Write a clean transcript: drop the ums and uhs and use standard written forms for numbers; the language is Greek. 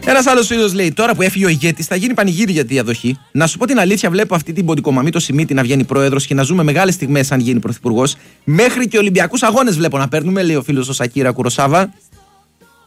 Ένας άλλος φίλος λέει: τώρα που έφυγε ο ηγέτης, θα γίνει πανηγύρι για τη διαδοχή. Να σου πω την αλήθεια, βλέπω αυτή την ποντικομαμή το Σιμίτη να βγαίνει πρόεδρος και να ζούμε μεγάλες στιγμές αν γίνει πρωθυπουργός. Μέχρι και Ολυμπιακούς αγώνες βλέπω να παίρνουμε, λέει ο φίλος ο Σακύρα Κουροσάβα.